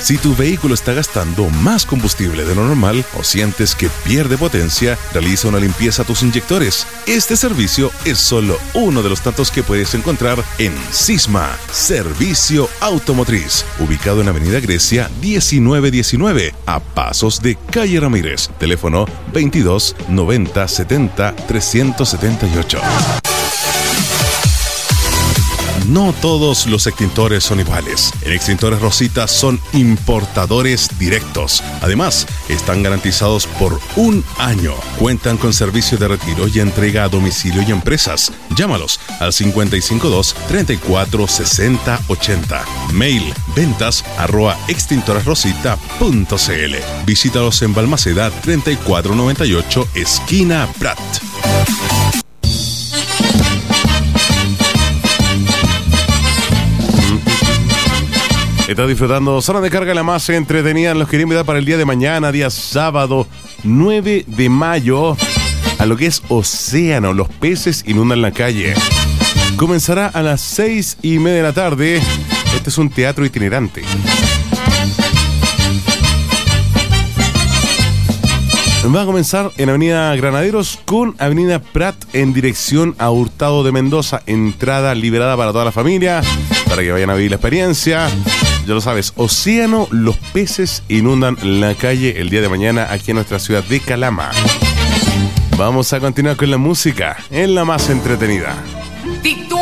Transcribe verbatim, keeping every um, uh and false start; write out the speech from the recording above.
Si tu vehículo está gastando más combustible de lo normal o sientes que pierde potencia, realiza una limpieza a tus inyectores. Este servicio es solo uno de los tantos que puedes encontrar en Sisma, Servicio Automotriz, ubicado en Avenida Grecia diecinueve diecinueve, a pasos de Calle Ramírez. Teléfono veintidós noventa setenta trescientos setenta y ocho. No todos los extintores son iguales. En Extintores Rosita son importadores directos. Además, están garantizados por un año. Cuentan con servicio de retiro y entrega a domicilio y empresas. Llámalos al cincuenta y cinco dos, treinta y cuatro, sesenta, ochenta. Mail ventas arroba extintoresrosita punto cl. Visítalos en Balmaceda treinta y cuatro noventa y ocho, esquina Prat. Estás disfrutando Zona de Carga, la más entretenida. Los quería invitar para el día de mañana, día sábado nueve de mayo, a lo que es Océano. Los peces inundan la calle. Comenzará a las seis y media de la tarde. Este es un teatro itinerante. Va a comenzar en Avenida Granaderos con Avenida Prat en dirección a Hurtado de Mendoza. Entrada liberada para toda la familia, para que vayan a vivir la experiencia. Ya lo sabes, Océano, los peces inundan la calle el día de mañana aquí en nuestra ciudad de Calama. Vamos a continuar con la música en la más entretenida.